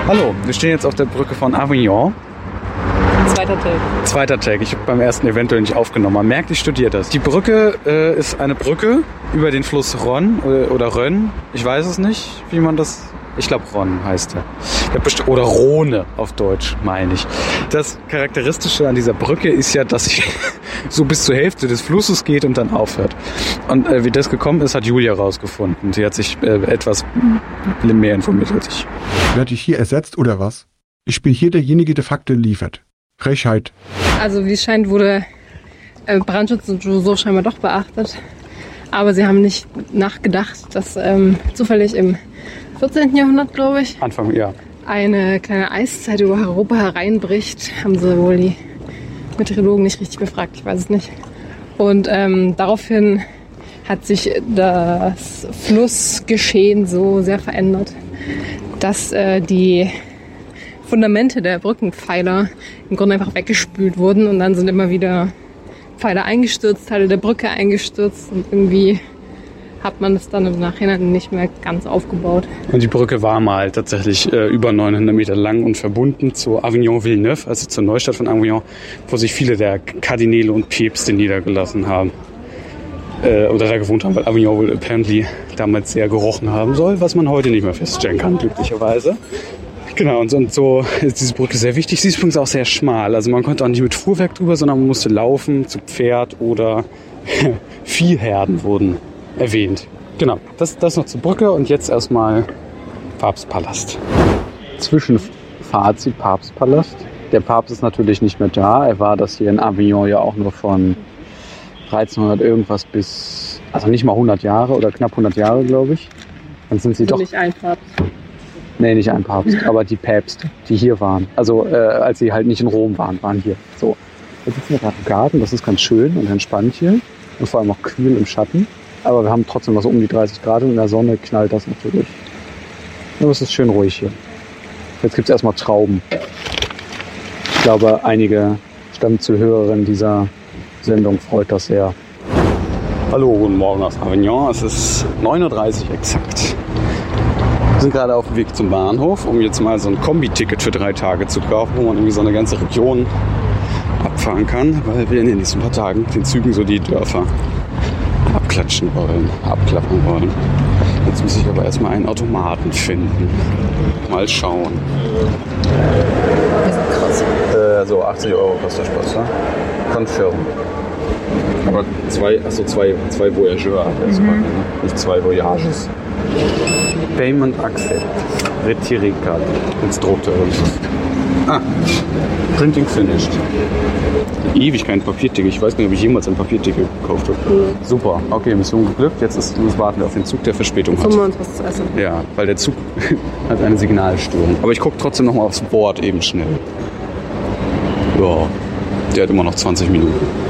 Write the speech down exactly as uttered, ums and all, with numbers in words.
Hallo, wir stehen jetzt auf der Brücke von Avignon. Zweiter Tag. Zweiter Tag. Ich habe beim ersten eventuell nicht aufgenommen. Man merkt, ich studiere das. Die Brücke äh, ist eine Brücke über den Fluss Rhône oder, oder Rhön. Ich weiß es nicht, wie man das... Ich glaube, Rhône heißt er. Oder Rhone auf Deutsch, meine ich. Das Charakteristische an dieser Brücke ist ja, dass sie so bis zur Hälfte des Flusses geht und dann aufhört. Und äh, wie das gekommen ist, hat Julia rausgefunden. Sie hat sich äh, etwas mehr informiert als ich. Werde ich hier ersetzt oder was? Ich bin hier derjenige, der Fakten liefert. Frechheit. Also wie es scheint, wurde äh, Brandschutz und so scheinbar doch beachtet. Aber sie haben nicht nachgedacht, dass ähm, zufällig im vierzehnten Jahrhundert, glaube ich, Anfang, ja, eine kleine Eiszeit über Europa hereinbricht. Haben sie wohl die Meteorologen nicht richtig befragt, ich weiß es nicht. Und ähm, daraufhin hat sich das Flussgeschehen so sehr verändert, dass äh, die Fundamente der Brückenpfeiler im Grunde einfach weggespült wurden und dann sind immer wieder Pfeiler eingestürzt, Teile der Brücke eingestürzt und irgendwie hat man das dann im Nachhinein nicht mehr ganz aufgebaut. Und die Brücke war mal tatsächlich äh, über neunhundert Meter lang und verbunden zu Avignon-Villeneuve, also zur Neustadt von Avignon, wo sich viele der Kardinäle und Päpste niedergelassen haben. Äh, oder da gewohnt haben, weil Avignon wohl apparently damals sehr gerochen haben soll, was man heute nicht mehr feststellen kann, glücklicherweise. Genau, und, und so ist diese Brücke sehr wichtig. Sie ist übrigens auch sehr schmal. Also man konnte auch nicht mit Fuhrwerk drüber, sondern man musste laufen, zu Pferd oder Viehherden wurden erwähnt. Genau, das, das noch zur Brücke und jetzt erstmal Papstpalast. Zwischenfazit Papstpalast. Der Papst ist natürlich nicht mehr da. Er war das hier in Avignon ja auch nur von dreizehnhundert irgendwas bis, also nicht mal hundert Jahre oder knapp hundert Jahre, glaube ich. Dann sind sie Also doch... nicht ein Papst. Nee, nicht ein Papst, aber die Päpste, die hier waren. Also äh, als sie halt nicht in Rom waren, waren hier. So, jetzt sitzen wir gerade im Garten, das ist ganz schön und entspannt hier. Und vor allem auch kühl im Schatten. Aber wir haben trotzdem noch so um die dreißig Grad und in der Sonne knallt das natürlich. Aber es ist schön ruhig hier. Jetzt gibt es erstmal Trauben. Ich glaube, einige Stammzuhörerinnen dieser Sendung freut das sehr. Hallo, guten Morgen aus Avignon. Es ist neun Uhr dreißig exakt. Wir sind gerade auf dem Weg zum Bahnhof, um jetzt mal so ein Kombi-Ticket für drei Tage zu kaufen, wo man irgendwie so eine ganze Region abfahren kann, weil wir in den nächsten paar Tagen den Zügen so die Dörfer abklatschen wollen, abklappern wollen. Jetzt muss ich aber erstmal einen Automaten finden. Mal schauen. Das ist krass. Äh, so achtzig Euro kostet der Spaß, ja? Confirm. Aber zwei, achso, zwei, zwei Voyageurs, mhm. ne? Nicht zwei Voyages. Payment Accept. Retiré Card. Jetzt druckt er irgendwas. Ah, Printing Finished. Ewig kein Papierticket. Ich weiß nicht, ob ich jemals ein Papierticket gekauft habe. Mhm. Super. Okay, Mission geglückt. Jetzt ist, jetzt warten wir auf den Zug, der Verspätung hat. Kommen wir uns was zu essen. Ja, weil der Zug hat eine Signalstörung. Aber ich gucke trotzdem noch mal aufs Board eben schnell. Ja, der hat immer noch zwanzig Minuten.